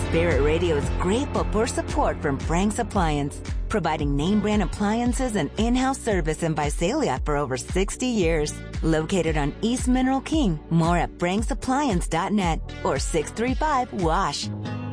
Spirit Radio is grateful for support from Frank's Appliance, providing name brand appliances and in-house service in Visalia for over 60 years. Located on East Mineral King. More at franksappliance.net or 635-WASH.